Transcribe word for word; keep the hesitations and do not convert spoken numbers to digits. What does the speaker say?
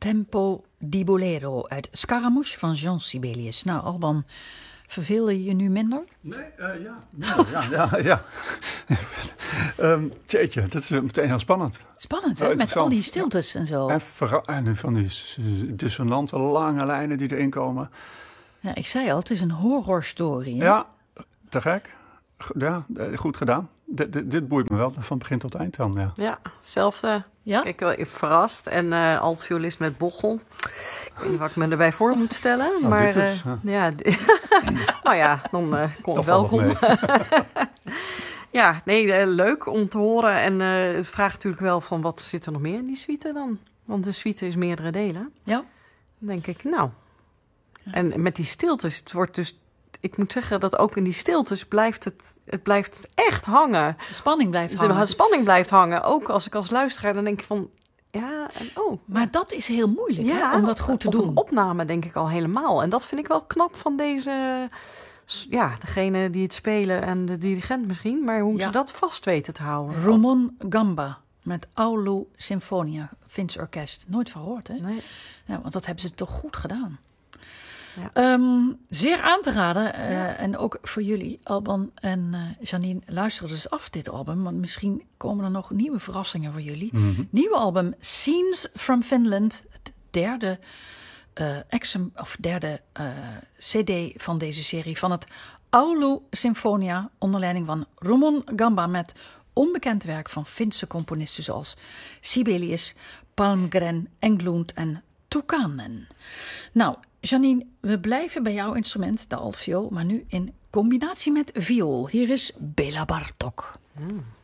Tempo di Bolero uit Scaramouche van Jean Sibelius. Nou, Alban, verveel je je nu minder? Nee, uh, ja, minder, ja, ja, ja. um, Tjeetje, dat is meteen heel spannend. Spannend, hè? Uh, met al die stiltes ja. en zo. En, verra- en van die dissonante lange lijnen die erin komen. Ja, ik zei al, het is een horrorstory. Hè? Ja, te gek. Ja, goed gedaan. D- d- dit boeit me wel van begin tot eind dan, ja. Ja, hetzelfde. Ja? Ik ben verrast. En uh, altviolist met bochel. Ik weet niet wat ik me erbij voor moet stellen. Oh, maar dus, uh, ja. nou ja, dan uh, kom welkom. ja, nee, uh, leuk om te horen. En uh, het vraagt natuurlijk wel van wat zit er nog meer in die suite dan? Want de suite is meerdere delen. Ja. Dan denk ik, nou. Ja. En met die stiltes, het wordt dus... Ik moet zeggen dat ook in die stiltes blijft het, het blijft echt hangen. De spanning blijft hangen. De spanning blijft hangen. Ook als ik als luisteraar dan denk ik van... Ja, en oh. Maar ja. dat is heel moeilijk ja, hè, om dat goed te op doen. Een opname denk ik al helemaal. En dat vind ik wel knap van deze... Ja, degene die het spelen en de dirigent misschien. Maar hoe ja. ze dat vast weten te houden. Ramon Gamba met Aulu Sinfonia. Fins Orkest. Nooit van gehoord, hè? Nee. Ja, want dat hebben ze toch goed gedaan. Ja. Um, zeer aan te raden. Uh, ja. En ook voor jullie, Alban en uh, Janine, luister dus af dit album. Want misschien komen er nog nieuwe verrassingen voor jullie. Mm-hmm. Nieuwe album Scenes from Finland. Het derde, uh, exem, of derde uh, cd van deze serie. Van het Aulu Sinfonia. Onder leiding van Ramon Gamba. Met onbekend werk van Finse componisten zoals Sibelius, Palmgren, Englund en Tukkanen. Nou, Janine, we blijven bij jouw instrument, de altviool, maar nu in combinatie met viool. Hier is Béla Bartók. Mm.